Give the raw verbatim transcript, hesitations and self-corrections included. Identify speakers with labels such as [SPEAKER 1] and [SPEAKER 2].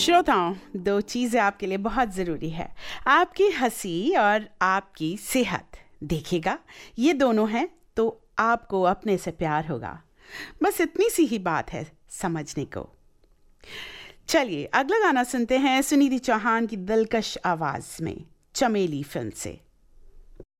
[SPEAKER 1] श्रोताओं, दो चीज़ें आपके लिए बहुत ज़रूरी है, आपकी हंसी और आपकी सेहत। देखिएगा, ये दोनों हैं तो आपको अपने से प्यार होगा। बस इतनी सी ही बात है समझने को। चलिए अगला गाना सुनते हैं सुनिधि चौहान की दिलकश आवाज़ में, चमेली फिल्म से।